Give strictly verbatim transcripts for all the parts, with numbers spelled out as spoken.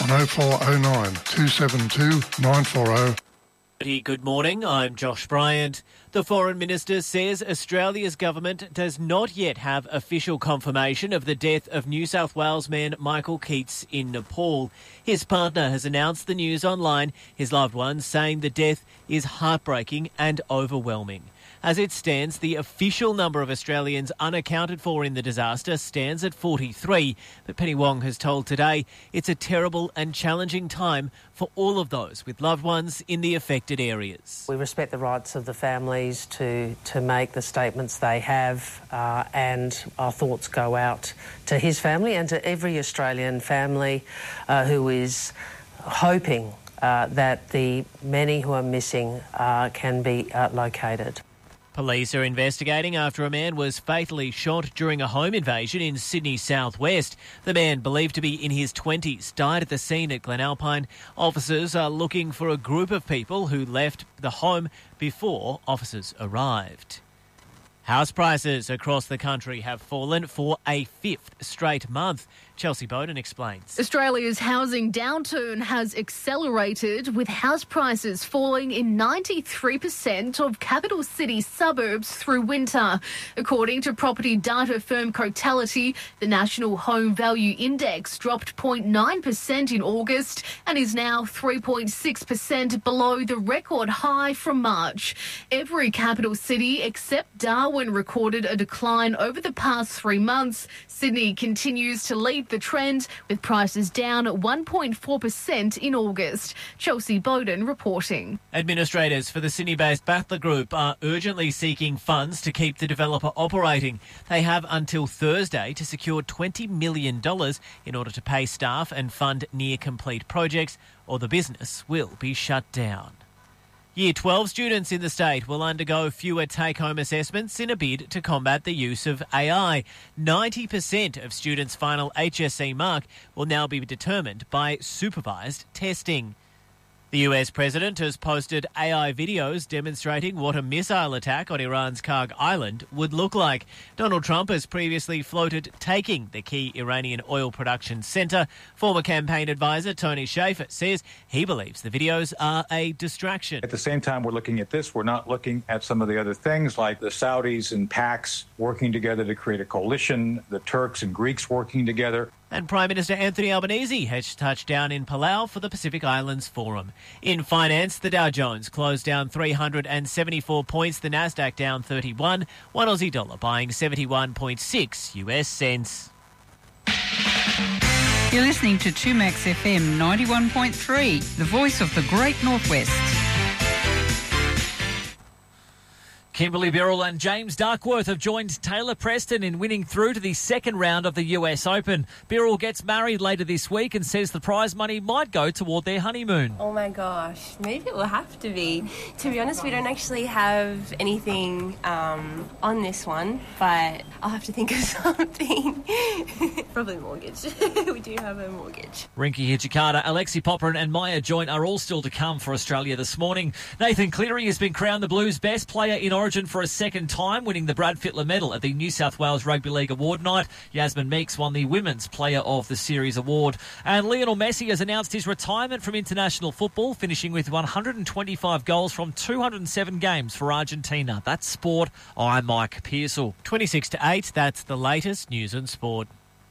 on oh four oh nine, two seven two, nine four oh. Good morning, I'm Josh Bryant. The Foreign Minister says Australia's government does not yet have official confirmation of the death of New South Wales man Michael Keats in Nepal. His partner has announced the news online, his loved ones saying the death is heartbreaking and overwhelming. As it stands, the official number of Australians unaccounted for in the disaster stands at forty-three. But Penny Wong has told Today it's a terrible and challenging time for all of those with loved ones in the affected areas. We respect the rights of the families to, to make the statements they have, uh, and our thoughts go out to his family and to every Australian family uh, who is hoping uh, that the many who are missing uh, can be uh, located. Police are investigating after a man was fatally shot during a home invasion in Sydney southwest. The man, believed to be in his twenties, died at the scene at Glenalpine. Officers are looking for a group of people who left the home before officers arrived. House prices across the country have fallen for a fifth straight month. Chelsea Bowden explains. Australia's housing downturn has accelerated, with house prices falling in ninety-three percent of capital city suburbs through winter. According to property data firm Cotality, the National Home Value Index dropped zero point nine percent in August and is now three point six percent below the record high from March. Every capital city except Darwin recorded a decline over the past three months. Sydney continues to lead the trend, with prices down one point four percent in August. Chelsea Bowden reporting. Administrators for the Sydney-based Battler Group are urgently seeking funds to keep the developer operating. They have until Thursday to secure twenty million dollars in order to pay staff and fund near-complete projects, or the business will be shut down. Year twelve students in the state will undergo fewer take-home assessments in a bid to combat the use of A I. ninety percent of students' final H S C mark will now be determined by supervised testing. The U S president has posted A I videos demonstrating what a missile attack on Iran's Karg Island would look like. Donald Trump has previously floated taking the key Iranian oil production centre. Former campaign advisor Tony Shaffer says he believes the videos are a distraction. At the same time we're looking at this, we're not looking at some of the other things like the Saudis and PACs working together to create a coalition, the Turks and Greeks working together. And Prime Minister Anthony Albanese has touched down in Palau for the Pacific Islands Forum. In finance, the Dow Jones closed down three hundred seventy-four points, the Nasdaq down thirty-one, one Aussie dollar buying seventy-one point six U S cents. You're listening to two Max F M ninety-one point three, the voice of the Great Northwest. Kimberly Birrell and James Duckworth have joined Taylor Preston in winning through to the second round of the U S Open. Birrell gets married later this week and says the prize money might go toward their honeymoon. Oh my gosh, maybe it will have to be. To be honest, we don't actually have anything um, on this one, but I'll have to think of something. Probably mortgage. We do have a mortgage. Rinky Hijikata, Alexi Popperin and Maya Joint are all still to come for Australia this morning. Nathan Cleary has been crowned the Blues' best player in Origin for a second time, winning the Brad Fittler Medal at the New South Wales Rugby League Award night. Yasmin Meeks won the Women's Player of the Series award. And Lionel Messi has announced his retirement from international football, finishing with one hundred twenty-five goals from two hundred seven games for Argentina. That's sport. I'm Mike Pearsall. twenty-six to eight, that's the latest news and sport.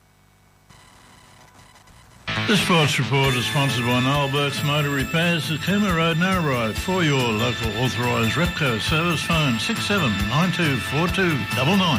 The Sports Report is sponsored by Noel Burke's Motor Repairs at Cooma Road, Narrabri. For your local authorised Repco service, phone six seven nine two four two nine nine.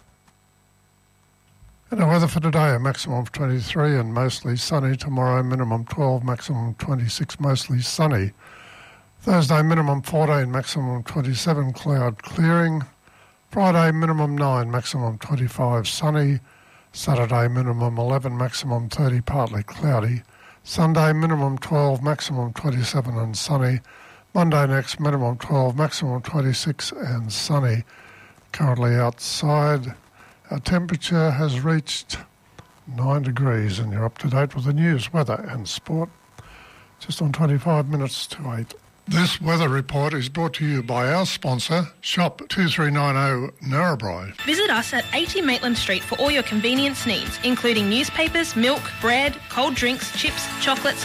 And the weather for today, a maximum of twenty-three and mostly sunny. Tomorrow, minimum twelve, maximum twenty-six, mostly sunny. Thursday, minimum fourteen, maximum twenty-seven, cloud clearing. Friday, minimum nine, maximum twenty-five, sunny. Saturday, minimum eleven, maximum thirty, partly cloudy. Sunday, minimum twelve, maximum twenty-seven and sunny. Monday next, minimum twelve, maximum twenty-six and sunny. Currently outside, our temperature has reached nine degrees, and you're up to date with the news, weather and sport. Just on twenty-five minutes to eight. This weather report is brought to you by our sponsor, Shop two three nine zero Narrabri. Visit us at eighty Maitland Street for all your convenience needs, including newspapers, milk, bread, cold drinks, chips, chocolates,